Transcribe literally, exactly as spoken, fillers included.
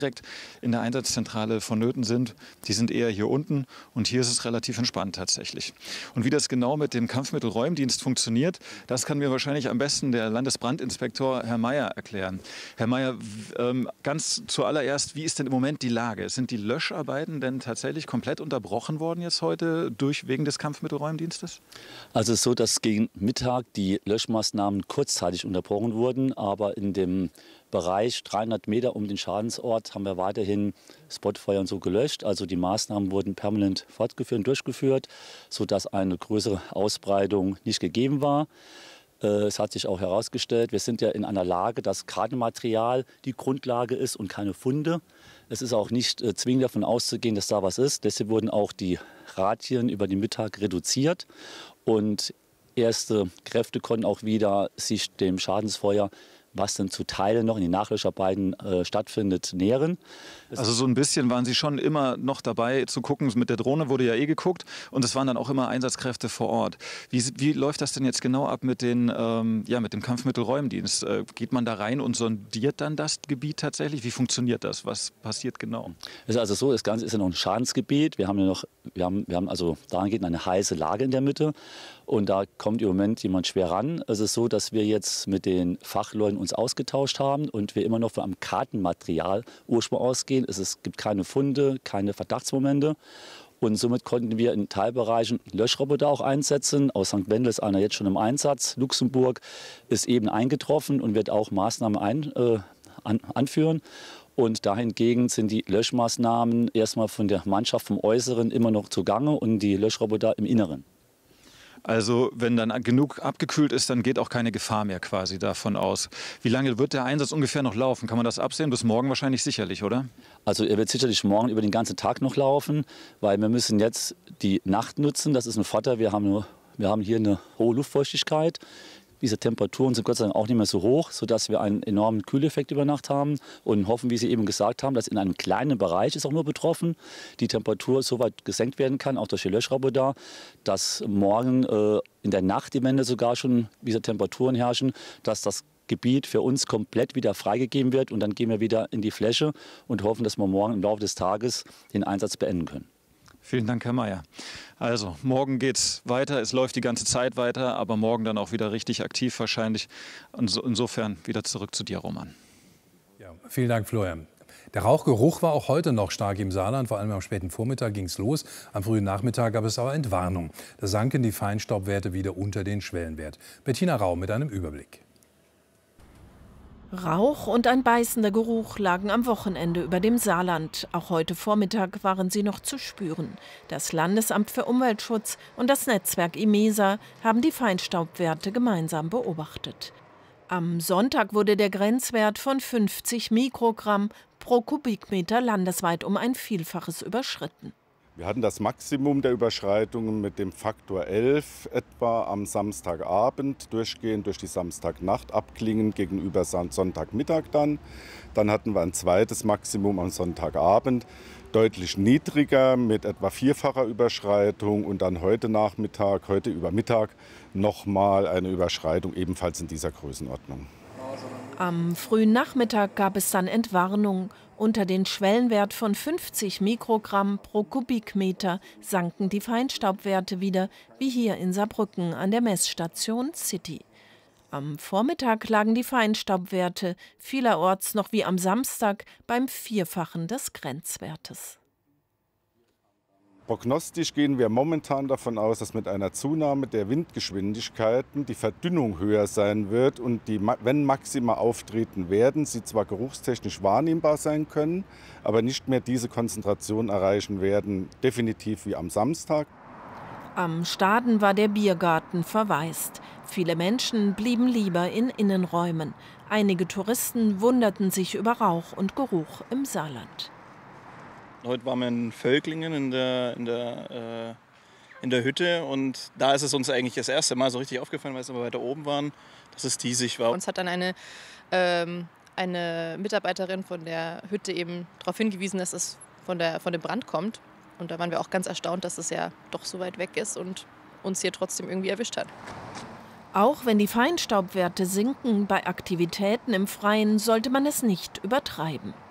direkt in der Einsatzzentrale vonnöten sind. Die sind eher hier unten und hier ist es relativ entspannt tatsächlich. Und wie das genau mit dem Kampfmittelräumdienst funktioniert, das kann mir wahrscheinlich am besten der Landesbrandinspektor Herr Meier erklären. Herr Meier, ähm, ganz zuallererst, wie ist denn im Moment die Lage? Sind die Löscharbeiten denn tatsächlich komplett unterbrochen worden jetzt heute durch, wegen des Kampfmittelräumdienstes? Also es ist so, dass gegen Mittag die Löschmaßnahmen kurzzeitig unterbrochen wurden, aber in dem Bereich dreihundert Meter um den Schadensort haben wir weiterhin Spotfeuer und so gelöscht. Also die Maßnahmen wurden permanent fortgeführt und durchgeführt, sodass eine größere Ausbreitung nicht gegeben war. Es hat sich auch herausgestellt, wir sind ja in einer Lage, dass Kartenmaterial die Grundlage ist und keine Funde. Es ist auch nicht zwingend davon auszugehen, dass da was ist. Deshalb wurden auch die Radien über den Mittag reduziert und erste Kräfte konnten auch wieder sich dem Schadensfeuer, was dann zu Teilen noch in den Nachlöscharbeiten äh, stattfindet, nähern. Also so ein bisschen waren Sie schon immer noch dabei zu gucken. Mit der Drohne wurde ja eh geguckt und es waren dann auch immer Einsatzkräfte vor Ort. Wie, wie läuft das denn jetzt genau ab mit, den, ähm, ja, mit dem Kampfmittelräumdienst? Äh, geht man da rein und sondiert dann das Gebiet tatsächlich? Wie funktioniert das? Was passiert genau? Es ist also so, das Ganze ist ja noch ein Schadensgebiet. Wir haben ja noch, wir haben, wir haben also dahingehend eine heiße Lage in der Mitte. Und da kommt im Moment jemand schwer ran. Es ist so, dass wir jetzt mit den Fachleuten uns ausgetauscht haben und wir immer noch von einem Kartenmaterial Ursprung ausgehen. Es, ist, es gibt keine Funde, keine Verdachtsmomente. Und somit konnten wir in Teilbereichen Löschroboter auch einsetzen. Aus Sankt Wendel ist einer jetzt schon im Einsatz. Luxemburg ist eben eingetroffen und wird auch Maßnahmen ein, äh, an, anführen. Und dahingegen sind die Löschmaßnahmen erstmal von der Mannschaft vom Äußeren immer noch zugange und die Löschroboter im Inneren. Also wenn dann genug abgekühlt ist, dann geht auch keine Gefahr mehr quasi davon aus. Wie lange wird der Einsatz ungefähr noch laufen? Kann man das absehen? Bis morgen wahrscheinlich sicherlich, oder? Also er wird sicherlich morgen über den ganzen Tag noch laufen, weil wir müssen jetzt die Nacht nutzen. Das ist ein Vorteil. Wir haben, nur, wir haben hier eine hohe Luftfeuchtigkeit. Diese Temperaturen sind Gott sei Dank auch nicht mehr so hoch, sodass wir einen enormen Kühleffekt über Nacht haben und hoffen, wie Sie eben gesagt haben, dass in einem kleinen Bereich ist auch nur betroffen, die Temperatur so weit gesenkt werden kann, auch durch die Löschroboter, dass morgen äh, in der Nacht die Wände sogar schon diese Temperaturen herrschen, dass das Gebiet für uns komplett wieder freigegeben wird und dann gehen wir wieder in die Fläche und hoffen, dass wir morgen im Laufe des Tages den Einsatz beenden können. Vielen Dank, Herr Meier. Also, morgen geht es weiter. Es läuft die ganze Zeit weiter, aber morgen dann auch wieder richtig aktiv wahrscheinlich. Und insofern wieder zurück zu dir, Roman. Ja, vielen Dank, Florian. Der Rauchgeruch war auch heute noch stark im Saarland. Vor allem am späten Vormittag ging es los. Am frühen Nachmittag gab es aber Entwarnung. Da sanken die Feinstaubwerte wieder unter den Schwellenwert. Bettina Rau mit einem Überblick. Rauch und ein beißender Geruch lagen am Wochenende über dem Saarland. Auch heute Vormittag waren sie noch zu spüren. Das Landesamt für Umweltschutz und das Netzwerk IMESA haben die Feinstaubwerte gemeinsam beobachtet. Am Sonntag wurde der Grenzwert von fünfzig Mikrogramm pro Kubikmeter landesweit um ein Vielfaches überschritten. Wir hatten das Maximum der Überschreitungen mit dem Faktor elf etwa am Samstagabend, durchgehend durch die Samstagnacht, abklingend gegenüber Sonntagmittag dann. Dann hatten wir ein zweites Maximum am Sonntagabend, deutlich niedriger mit etwa vierfacher Überschreitung und dann heute Nachmittag, heute über Mittag nochmal eine Überschreitung ebenfalls in dieser Größenordnung. Am frühen Nachmittag gab es dann Entwarnung. Unter den Schwellenwert von fünfzig Mikrogramm pro Kubikmeter sanken die Feinstaubwerte wieder, wie hier in Saarbrücken an der Messstation City. Am Vormittag lagen die Feinstaubwerte vielerorts noch wie am Samstag beim Vierfachen des Grenzwertes. Prognostisch gehen wir momentan davon aus, dass mit einer Zunahme der Windgeschwindigkeiten die Verdünnung höher sein wird und die, wenn Maxima auftreten werden, sie zwar geruchstechnisch wahrnehmbar sein können, aber nicht mehr diese Konzentration erreichen werden, definitiv wie am Samstag. Am Staden war der Biergarten verwaist. Viele Menschen blieben lieber in Innenräumen. Einige Touristen wunderten sich über Rauch und Geruch im Saarland. Heute waren wir in Völklingen in der, in, der, äh, in der Hütte und da ist es uns eigentlich das erste Mal so richtig aufgefallen, weil wir weiter oben waren, dass es diesig war. Uns hat dann eine, ähm, eine Mitarbeiterin von der Hütte eben darauf hingewiesen, dass es von, der, von dem Brand kommt. Und da waren wir auch ganz erstaunt, dass es ja doch so weit weg ist und uns hier trotzdem irgendwie erwischt hat. Auch wenn die Feinstaubwerte sinken, bei Aktivitäten im Freien sollte man es nicht übertreiben.